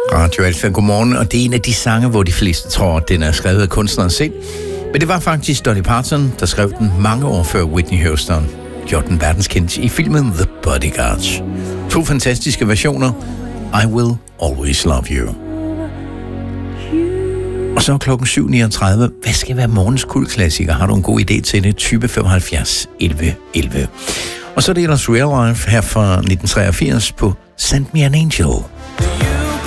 Radio Alfa, godmorgen, og det er en af de sange, hvor de fleste tror, at den er skrevet af kunstneren selv. Men det var faktisk Dolly Parton, der skrev den mange år før Whitney Houston gjorde den verdenskendt i filmen The Bodyguards. 2 fantastiske versioner, I Will Always Love You. Og så er klokken 7.39. Hvad skal være morgens kultklassiker? Har du en god idé til det? Type 75 11 11. Og så er det ellers Real Life her fra 1983 på Send Me an Angel.